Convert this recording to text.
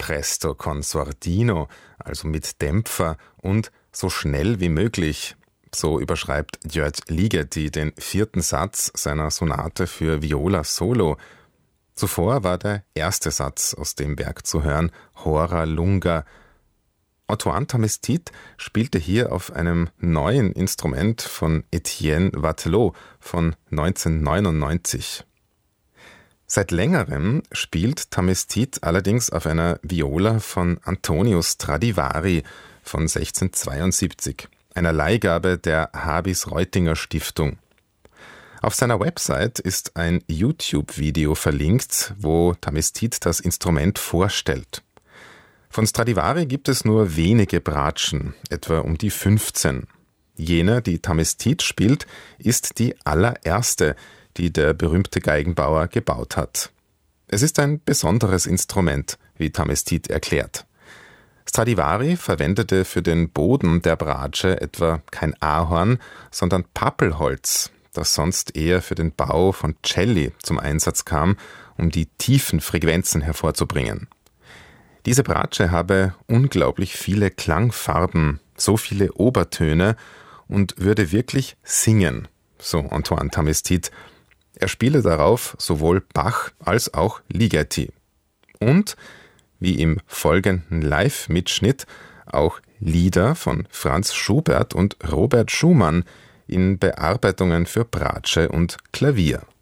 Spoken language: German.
presto con sordino, also mit Dämpfer und so schnell wie möglich. So überschreibt György Ligeti den 4. Satz seiner Sonate für Viola Solo. Zuvor war der erste Satz aus dem Werk zu hören, Hora Lunga. Antoine Tamestit spielte hier auf einem neuen Instrument von Etienne Watelot von 1999. Seit längerem spielt Tamestit allerdings auf einer Viola von Antonio Stradivari von 1672, einer Leihgabe der Habis-Reutinger Stiftung. Auf seiner Website ist ein YouTube-Video verlinkt, wo Tamestit das Instrument vorstellt. Von Stradivari gibt es nur wenige Bratschen, etwa um die 15. Jene, die Tamestit spielt, ist die allererste, die der berühmte Geigenbauer gebaut hat. Es ist ein besonderes Instrument, wie Tamestit erklärt. Stradivari verwendete für den Boden der Bratsche etwa kein Ahorn, sondern Pappelholz, das sonst eher für den Bau von Celli zum Einsatz kam, um die tiefen Frequenzen hervorzubringen. Diese Bratsche habe unglaublich viele Klangfarben, so viele Obertöne und würde wirklich singen, so Antoine Tamestit. Er spiele darauf sowohl Bach als auch Ligeti. Und, wie im folgenden Live-Mitschnitt, auch Lieder von Franz Schubert und Robert Schumann in Bearbeitungen für Bratsche und Klavier.